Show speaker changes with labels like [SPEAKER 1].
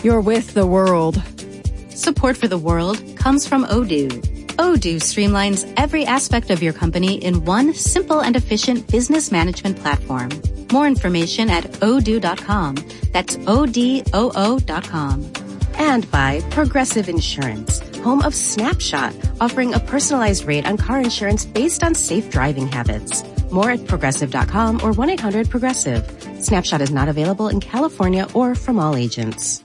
[SPEAKER 1] You're with the world.
[SPEAKER 2] Support for the world comes from Odoo. Odoo streamlines every aspect of your company in one simple and efficient business management platform. More information at odoo.com. That's ODOO.com.
[SPEAKER 3] And by Progressive Insurance, home of Snapshot, offering a personalized rate on car insurance based on safe driving habits. More at Progressive.com or 1-800-PROGRESSIVE. Snapshot is not available in California or from all agents.